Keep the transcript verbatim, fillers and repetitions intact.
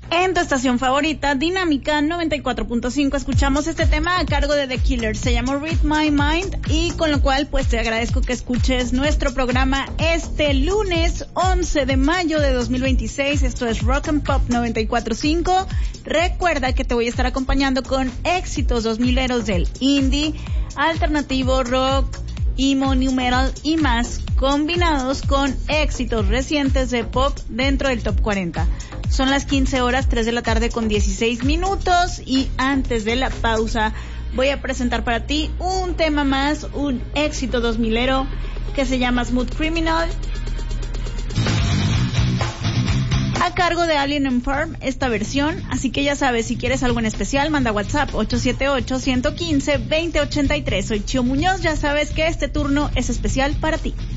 En tu estación favorita, Dinámica noventa y cuatro punto cinco, escuchamos este tema a cargo de The Killers, se llama Read My Mind, y con lo cual pues te agradezco que escuches nuestro programa este lunes once de mayo de dos mil veintiséis. Esto es Rock and Pop noventa y cuatro punto cinco. Recuerda que te voy a estar acompañando con éxitos dos mileros del indie, alternativo, rock, emo, new metal y más, combinados con éxitos recientes de pop dentro del top cuarenta. Son las quince horas, tres de la tarde con dieciséis minutos, y antes de la pausa voy a presentar para ti un tema más, un éxito dos milero que se llama Smooth Criminal, a cargo de Alien and Farm, esta versión. Así que ya sabes, si quieres algo en especial, manda WhatsApp ocho siete ocho, uno uno cinco, dos cero ocho tres. Soy Chio Muñoz, ya sabes que este turno es especial para ti.